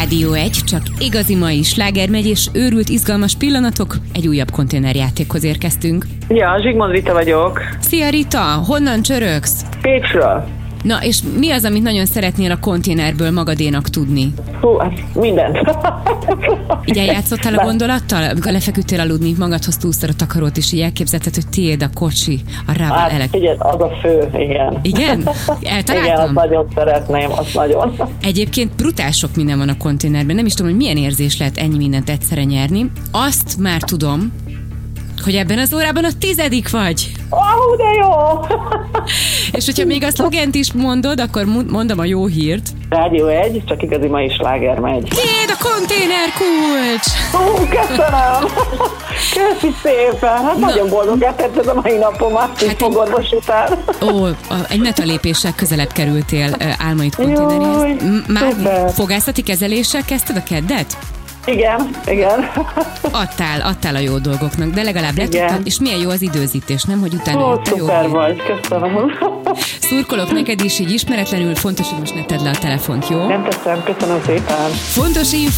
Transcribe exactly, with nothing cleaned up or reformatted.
Rádió egy, csak igazi mai sláger megy, és őrült izgalmas pillanatok, egy újabb konténerjátékhoz érkeztünk. Ja, Zsigmond Rita vagyok. Szia Rita, honnan csörögsz? Pécsről. Na, és mi az, amit nagyon szeretnél a konténerből magadénak tudni? Hú, hát mindent. Így eljátszottál a gondolattal? Amikor lefeküdtél aludni, magadhoz túlszor a takarót, és így elképzelted, hogy tiéd a kocsi, a Raval Hát, elek. figyelj, az a fő, igen. Igen? Eltaláltam? Igen, azt nagyon szeretném, azt nagyon. Egyébként brutál sok minden van a konténerben. Nem is tudom, hogy milyen érzés lehet ennyi mindent egyszerre nyerni. Azt már tudom, hogy ebben az órában a tizedik vagy. Ó, oh, de jó! És hogyha még a szlogent is mondod, akkor mondom a jó hírt. Rádió egy, csak igazi mai sláger megy. Tiéd a konténer kulcs! Ó, köszönöm! Köszi szépen! Hát Na. Nagyon boldog letett ez a mai napomat, így Hát fogorvos után. Ó, a- egy metalépéssel közelebb kerültél ö, álmaid konténeréhez. Jaj, M- Már szuper. fogászati kezeléssel kezdted a keddet? Igen, igen. Adtál, adtál a jó dolgoknak, de legalább Igen. letudtad, és milyen jó az időzítés, nem? Hogy utána Ó, jött a jó szuper hír. vagy, köszönöm. Szurkolok neked is így ismeretlenül, fontos, hogy most ne tedd le a telefont, jó? Nem teszem, köszönöm szépen. Fontos info